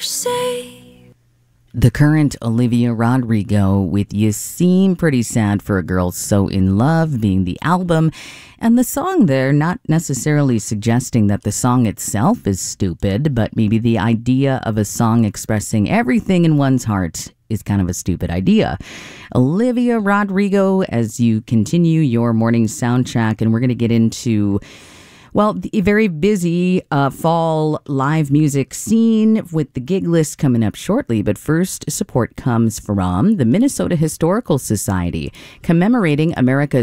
safe. The current Olivia Rodrigo with You Seem Pretty Sad for a Girl So in Love being the album, and the song there not necessarily suggesting that the song itself is stupid, but maybe the idea of a song expressing everything in one's heart is kind of a stupid idea. Olivia Rodrigo, as you continue your morning soundtrack, and we're going to get into a very busy fall live music scene with the gig list coming up shortly. But first, support comes from the Minnesota Historical Society, commemorating America's